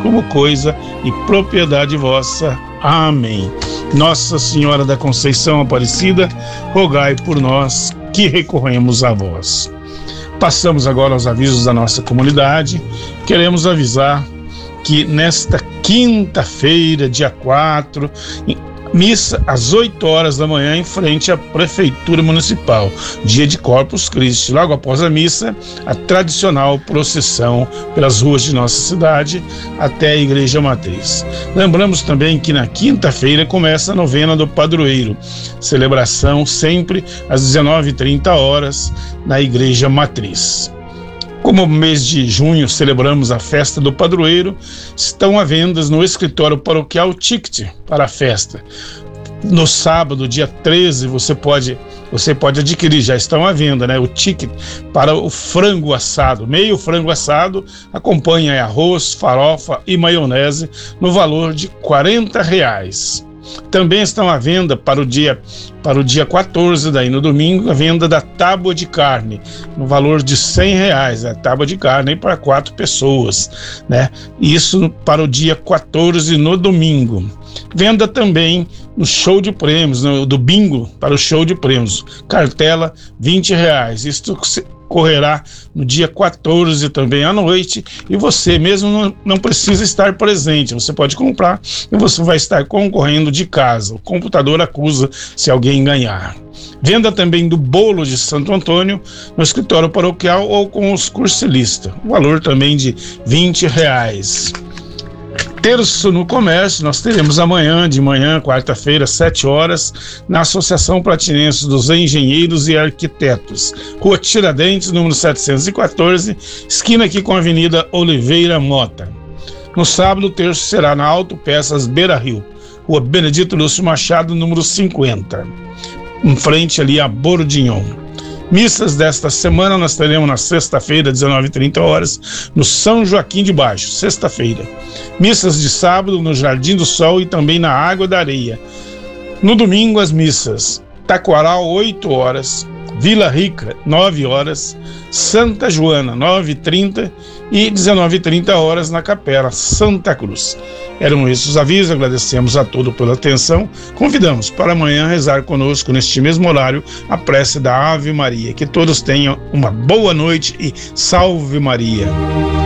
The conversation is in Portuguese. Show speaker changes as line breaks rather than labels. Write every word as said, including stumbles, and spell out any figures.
como coisa e propriedade vossa. Amém. Nossa Senhora da Conceição Aparecida, rogai por nós que recorremos a vós. Passamos agora aos avisos da nossa comunidade. Queremos avisar que nesta quinta-feira, dia quatro, missa às oito horas da manhã em frente à Prefeitura Municipal, dia de Corpus Christi. Logo após a missa, a tradicional procissão pelas ruas de nossa cidade até a Igreja Matriz. Lembramos também que na quinta-feira começa a novena do Padroeiro, celebração sempre às dezenove e trinta horas na Igreja Matriz. Como mês de junho celebramos a festa do padroeiro, estão à venda no escritório paroquial ticket para a festa. No sábado, dia treze, você pode, você pode adquirir, já estão à venda, né? O ticket para o frango assado, meio frango assado, acompanha arroz, farofa e maionese no valor de quarenta reais. Também estão à venda para o dia, para o dia quatorze, daí no domingo, a venda da tábua de carne, no valor de cem reais, a tábua de carne para quatro pessoas, né? Isso para o dia quatorze, no domingo. Venda também no show de prêmios, no, do bingo para o show de prêmios, cartela vinte reais. Isto correrá no dia quatorze também à noite, e você mesmo não, não precisa estar presente, você pode comprar e você vai estar concorrendo de casa. O computador acusa se alguém ganhar. Venda também do bolo de Santo Antônio no escritório paroquial ou com os cursilistas, o valor também de vinte reais. Terço no comércio, nós teremos amanhã, de manhã, quarta-feira, sete horas, na Associação Platinense dos Engenheiros e Arquitetos, Rua Tiradentes, número setecentos e quatorze, esquina aqui com a Avenida Oliveira Mota. No sábado, o terço será na Autopeças Beira Rio, Rua Benedito Lúcio Machado, número cinquenta, em frente ali a Bordignon. Missas desta semana nós teremos na sexta-feira, dezenove e trinta horas, no São Joaquim de Baixo, sexta-feira. Missas de sábado no Jardim do Sol e também na Água da Areia. No domingo, as missas: Taquaral, oito horas, Vila Rica, nove horas, Santa Joana, nove e trinta e dezenove e trinta horas na Capela Santa Cruz. Eram esses os avisos, agradecemos a todos pela atenção. Convidamos para amanhã rezar conosco neste mesmo horário a prece da Ave Maria. Que todos tenham uma boa noite e salve Maria.